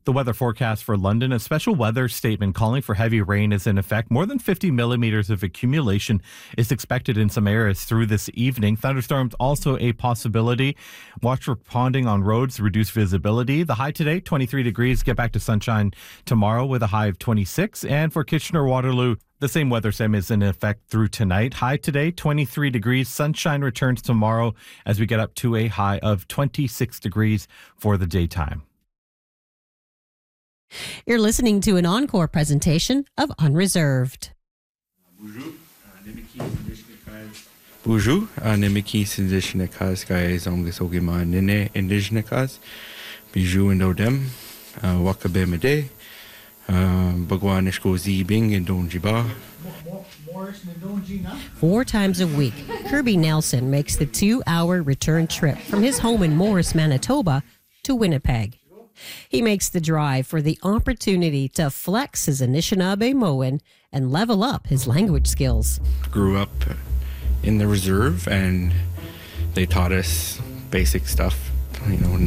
The weather forecast for London, a special weather statement calling for heavy rain is in effect. More than 50 millimeters of accumulation is expected in some areas through this evening. Thunderstorms also a possibility. Watch for ponding on roads, reduce visibility. The high today, 23 degrees. Get back to sunshine tomorrow with a high of 26. And for Kitchener-Waterloo, the same weather sim is in effect through tonight. High today, 23 degrees. Sunshine returns tomorrow as we get up to a high of 26 degrees for the daytime. You're listening to an encore presentation of Unreserved. Bonjour, Nemiki Sindishnikas guys on the Sogima Nene Indijnikas, Bijou and Odem, Wakabemade, Bagwanishko Zibing and Donjiba. 4 times a week, Kirby Nelson makes the 2-hour return trip from his home in Morris, Manitoba to Winnipeg. He makes the drive for the opportunity to flex his Anishinaabe-Moan and level up his language skills. Grew up in the reserve and they taught us basic stuff,